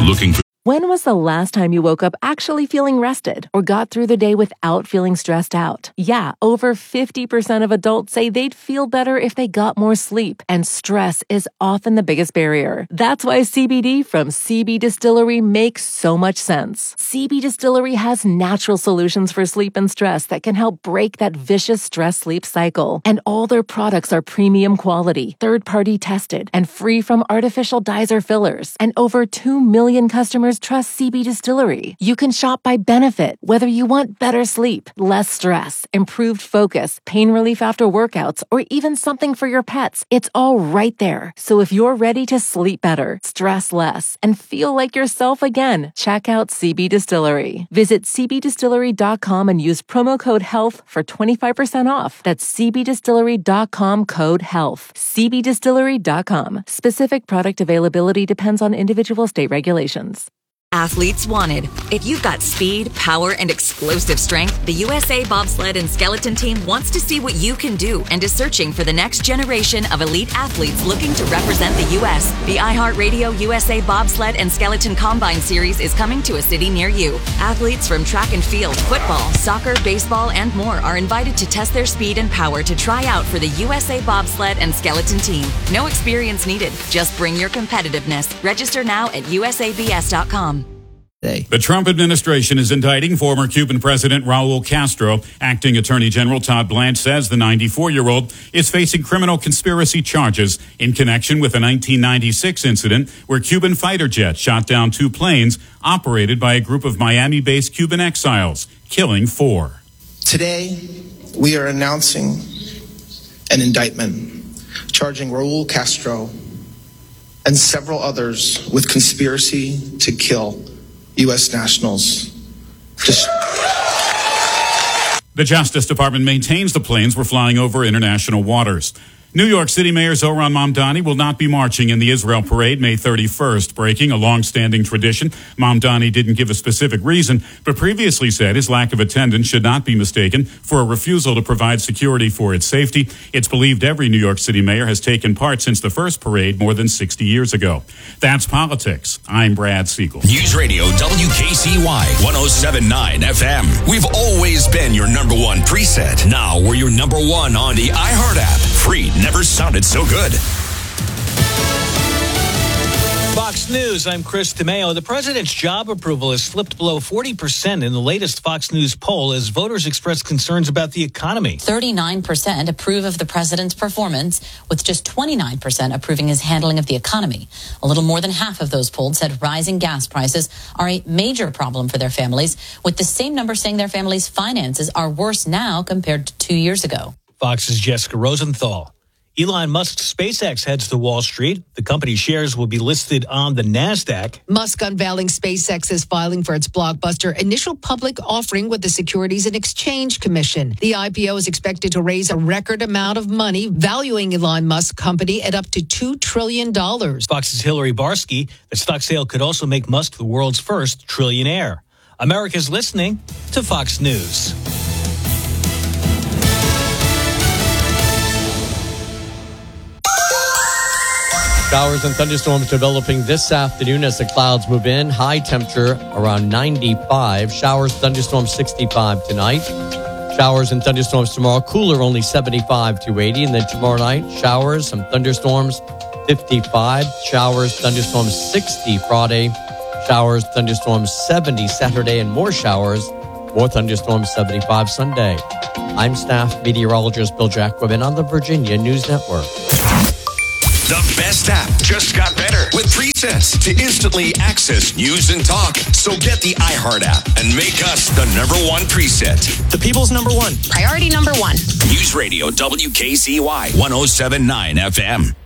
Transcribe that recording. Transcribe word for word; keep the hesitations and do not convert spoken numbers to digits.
Looking for When was the last time you woke up actually feeling rested or got through the day without feeling stressed out? Yeah, over fifty percent of adults say they'd feel better if they got more sleep, and stress is often the biggest barrier. That's why C B D from C B Distillery makes so much sense. C B Distillery has natural solutions for sleep and stress that can help break that vicious stress-sleep cycle. And all their products are premium quality, third-party tested, and free from artificial dyes or fillers. And over two million customers trust C B Distillery. You can shop by benefit, whether you want better sleep, less stress, improved focus, pain relief after workouts, or even something for your pets. It's all right there. So if you're ready to sleep better, stress less, and feel like yourself again, check out C B Distillery. Visit c b distillery dot com and use promo code HEALTH for twenty-five percent off. That's c b distillery dot com code HEALTH. c b distillery dot com. Specific product availability depends on individual state regulations. Athletes wanted. If you've got speed, power, and explosive strength, the U S A Bobsled and Skeleton Team wants to see what you can do and is searching for the next generation of elite athletes looking to represent the U S. The iHeartRadio U S A Bobsled and Skeleton Combine Series is coming to a city near you. Athletes from track and field, football, soccer, baseball, and more are invited to test their speed and power to try out for the U S A Bobsled and Skeleton Team. No experience needed. Just bring your competitiveness. Register now at u s a b s dot com. The Trump administration is indicting former Cuban President Raul Castro. Acting Attorney General Todd Blanche says the ninety-four-year-old is facing criminal conspiracy charges in connection with a nineteen ninety-six incident where Cuban fighter jets shot down two planes operated by a group of Miami-based Cuban exiles, killing four. Today, we are announcing an indictment charging Raul Castro and several others with conspiracy to kill U S nationals. Just- the Justice Department maintains the planes were flying over international waters. New York City Mayor Zohran Mamdani will not be marching in the Israel parade May thirty-first, breaking a long-standing tradition. Mamdani didn't give a specific reason, but previously said his lack of attendance should not be mistaken for a refusal to provide security for its safety. It's believed every New York City mayor has taken part since the first parade more than sixty years ago. That's politics. I'm Brad Siegel. News Radio W K C Y one oh seven point nine F M. We've always been your number one preset. Now we're your number one on the iHeart app. Free. Never sounded so good. Fox News, I'm Chris DeMeo. The president's job approval has slipped below forty percent in the latest Fox News poll as voters express concerns about the economy. thirty-nine percent approve of the president's performance, with just twenty-nine percent approving his handling of the economy. A little more than half of those polled said rising gas prices are a major problem for their families, with the same number saying their families' finances are worse now compared to two years ago. Fox's Jessica Rosenthal. Elon Musk's SpaceX heads to Wall Street. The company's shares will be listed on the NASDAQ. Musk unveiling SpaceX's filing for its blockbuster initial public offering with the Securities and Exchange Commission. The I P O is expected to raise a record amount of money, valuing Elon Musk's company at up to two trillion dollars. Fox's Hillary Barsky. The stock sale could also make Musk the world's first trillionaire. America's listening to Fox News. Showers and thunderstorms developing this afternoon as the clouds move in. High temperature around ninety-five. Showers, thunderstorms sixty-five tonight. Showers and thunderstorms tomorrow. Cooler, only seventy-five to eighty. And then tomorrow night, showers, some thunderstorms fifty-five. Showers, thunderstorms sixty Friday. Showers, thunderstorms seventy Saturday. And more showers, more thunderstorms seventy-five Sunday. I'm staff meteorologist Bill Jacobin on the Virginia News Network. The best app just got better with presets to instantly access news and talk. So get the iHeart app and make us the number one preset. The people's number one. Priority number one. News Radio W K C Y one oh seven point nine F M.